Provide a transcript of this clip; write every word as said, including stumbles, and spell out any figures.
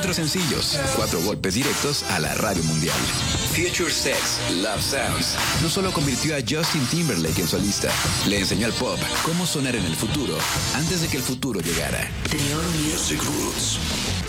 Cuatro sencillos, cuatro golpes directos a la radio mundial. Future Sex, Love Sounds no solo convirtió a Justin Timberlake en solista, le enseñó al pop cómo sonar en el futuro antes de que el futuro llegara. The All Music Roots.